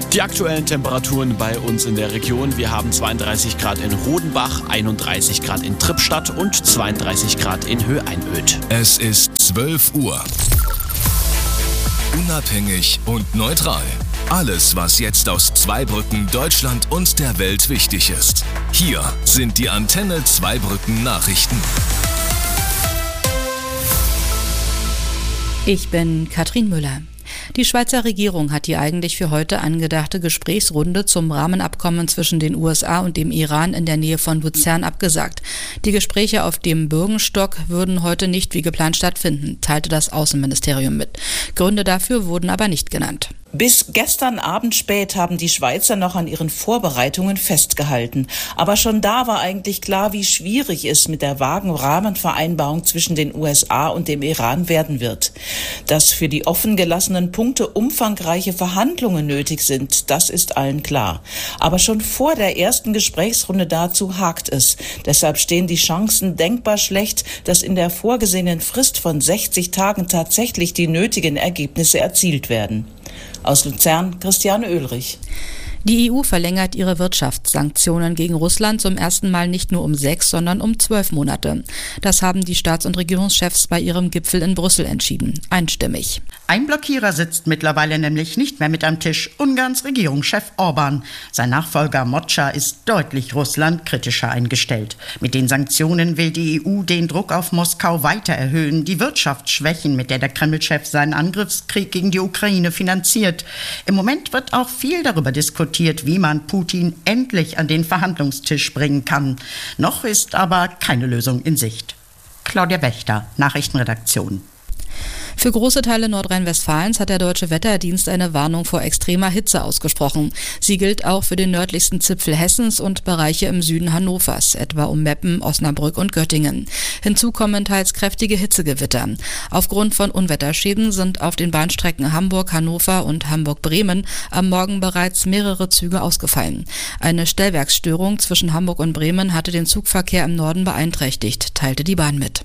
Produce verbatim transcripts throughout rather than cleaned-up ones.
Die aktuellen Temperaturen bei uns in der Region. Wir haben zweiunddreißig Grad in Rodenbach, einunddreißig Grad in Trippstadt und zweiunddreißig Grad in Höhe-Einöd. Es ist zwölf Uhr. Unabhängig und neutral. Alles, was jetzt aus Zweibrücken, Deutschland und der Welt wichtig ist. Hier sind die Antenne Zweibrücken Nachrichten. Ich bin Katrin Müller. Die Schweizer Regierung hat die eigentlich für heute angedachte Gesprächsrunde zum Rahmenabkommen zwischen den U S A und dem Iran in der Nähe von Luzern abgesagt. Die Gespräche auf dem Bürgenstock würden heute nicht wie geplant stattfinden, teilte das Außenministerium mit. Gründe dafür wurden aber nicht genannt. Bis gestern Abend spät haben die Schweizer noch an ihren Vorbereitungen festgehalten. Aber schon da war eigentlich klar, wie schwierig es mit der vagen Rahmenvereinbarung zwischen den U S A und dem Iran werden wird. Dass für die offen gelassenen Punkte umfangreiche Verhandlungen nötig sind, das ist allen klar. Aber schon vor der ersten Gesprächsrunde dazu hakt es. Deshalb stehen die Chancen denkbar schlecht, dass in der vorgesehenen Frist von sechzig Tagen tatsächlich die nötigen Ergebnisse erzielt werden. Aus Luzern, Christiane Oehlrich. Die E U verlängert ihre Wirtschaftssanktionen gegen Russland zum ersten Mal nicht nur um sechs, sondern um zwölf Monate. Das haben die Staats- und Regierungschefs bei ihrem Gipfel in Brüssel entschieden. Einstimmig. Ein Blockierer sitzt mittlerweile nämlich nicht mehr mit am Tisch, Ungarns Regierungschef Orbán. Sein Nachfolger Mocsa ist deutlich Russland kritischer eingestellt. Mit den Sanktionen will die E U den Druck auf Moskau weiter erhöhen, die Wirtschaft schwächen, mit der der Kreml-Chef seinen Angriffskrieg gegen die Ukraine finanziert. Im Moment wird auch viel darüber diskutiert, wie man Putin endlich an den Verhandlungstisch bringen kann. Noch ist aber keine Lösung in Sicht. Claudia Wächter, Nachrichtenredaktion. Für große Teile Nordrhein-Westfalens hat der Deutsche Wetterdienst eine Warnung vor extremer Hitze ausgesprochen. Sie gilt auch für den nördlichsten Zipfel Hessens und Bereiche im Süden Hannovers, etwa um Meppen, Osnabrück und Göttingen. Hinzu kommen teils kräftige Hitzegewitter. Aufgrund von Unwetterschäden sind auf den Bahnstrecken Hamburg-Hannover und Hamburg-Bremen am Morgen bereits mehrere Züge ausgefallen. Eine Stellwerksstörung zwischen Hamburg und Bremen hatte den Zugverkehr im Norden beeinträchtigt, teilte die Bahn mit.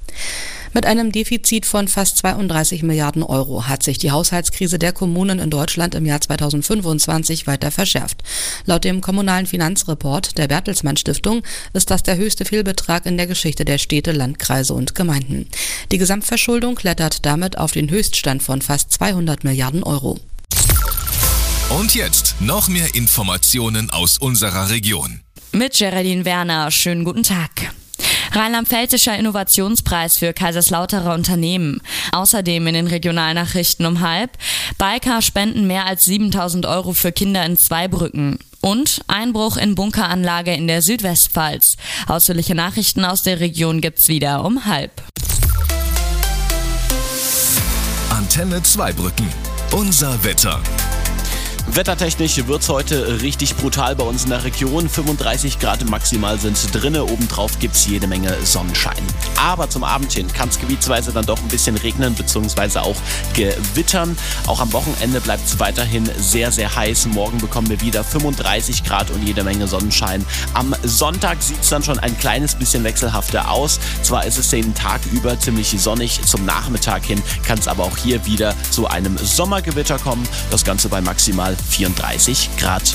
Mit einem Defizit von fast zweiunddreißig Milliarden Euro hat sich die Haushaltskrise der Kommunen in Deutschland im Jahr zweitausendfünfundzwanzig weiter verschärft. Laut dem kommunalen Finanzreport der Bertelsmann Stiftung ist das der höchste Fehlbetrag in der Geschichte der Städte, Landkreise und Gemeinden. Die Gesamtverschuldung klettert damit auf den Höchststand von fast zweihundert Milliarden Euro. Und jetzt noch mehr Informationen aus unserer Region. Mit Geraldine Werner, schönen guten Tag. Rheinland-Pfälzischer Innovationspreis für Kaiserslauterer Unternehmen. Außerdem in den Regionalnachrichten um halb. Biker spenden mehr als siebentausend Euro für Kinder in Zweibrücken. Und Einbruch in Bunkeranlage in der Südwestpfalz. Ausführliche Nachrichten aus der Region gibt's wieder um halb. Antenne Zweibrücken. Unser Wetter. Wettertechnisch wird's heute richtig brutal bei uns in der Region. fünfunddreißig Grad maximal sind drinne. Obendrauf gibt's jede Menge Sonnenschein. Aber zum Abend hin kann es gebietsweise dann doch ein bisschen regnen bzw. auch gewittern. Auch am Wochenende bleibt es weiterhin sehr, sehr heiß. Morgen bekommen wir wieder fünfunddreißig Grad und jede Menge Sonnenschein. Am Sonntag sieht's dann schon ein kleines bisschen wechselhafter aus. Zwar ist es den Tag über ziemlich sonnig. Zum Nachmittag hin kann es aber auch hier wieder zu einem Sommergewitter kommen. Das Ganze bei maximal vierunddreißig Grad.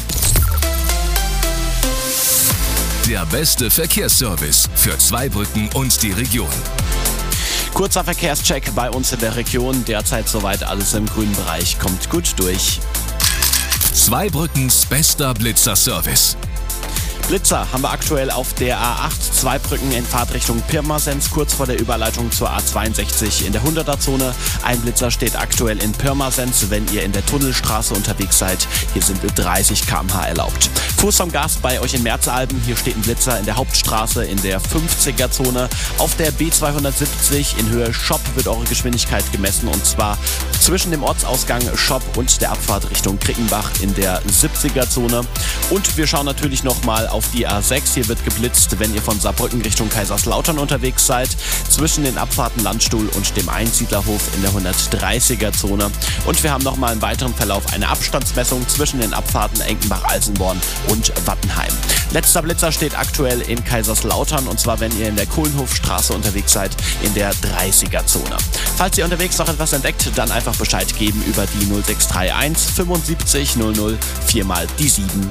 Der beste Verkehrsservice für Zweibrücken und die Region. Kurzer Verkehrscheck bei uns in der Region. Derzeit soweit alles im grünen Bereich. Kommt gut durch. Zweibrückens bester Blitzer-Service. Blitzer haben wir aktuell auf der A acht, Zweibrücken in Fahrtrichtung Pirmasens, kurz vor der Überleitung zur A zweiundsechzig in der hunderter-Zone. Ein Blitzer steht aktuell in Pirmasens, wenn ihr in der Tunnelstraße unterwegs seid. Hier sind dreißig Kilometer pro Stunde erlaubt. Fuß vom Gas bei euch in Merzalben. Hier steht ein Blitzer in der Hauptstraße in der fünfziger-Zone. Auf der B zweihundertsiebzig in Höhe Schopp wird eure Geschwindigkeit gemessen, und zwar zwischen dem Ortsausgang Schopp und der Abfahrt Richtung Krickenbach in der siebziger-Zone. Und wir schauen natürlich nochmal auf die A sechs. Hier wird geblitzt, wenn ihr von Saarbrücken Richtung Kaiserslautern unterwegs seid. Zwischen den Abfahrten Landstuhl und dem Einsiedlerhof in der hundertdreißiger Zone. Und wir haben nochmal im weiteren Verlauf eine Abstandsmessung zwischen den Abfahrten Enkenbach-Alsenborn und Wattenheim. Letzter Blitzer steht aktuell in Kaiserslautern, und zwar, wenn ihr in der Kohlenhofstraße unterwegs seid, in der dreißiger Zone. Falls ihr unterwegs noch etwas entdeckt, dann einfach Bescheid geben über die null sechs drei eins fünfundsiebzig null null viermal die sieben.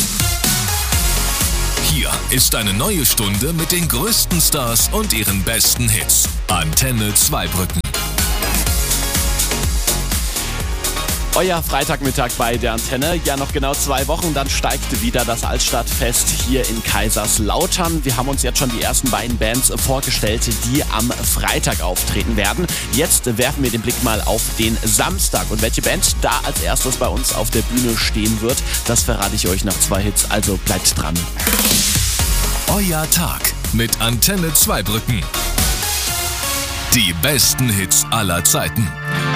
Hier ist eine neue Stunde mit den größten Stars und ihren besten Hits. Antenne Zweibrücken. Euer Freitagmittag bei der Antenne. Ja, noch genau zwei Wochen, dann steigt wieder das Altstadtfest hier in Kaiserslautern. Wir haben uns jetzt schon die ersten beiden Bands vorgestellt, die am Freitag auftreten werden. Jetzt werfen wir den Blick mal auf den Samstag. Und welche Band da als erstes bei uns auf der Bühne stehen wird, das verrate ich euch nach zwei Hits, also bleibt dran. Euer Tag mit Antenne Zweibrücken. Die besten Hits aller Zeiten.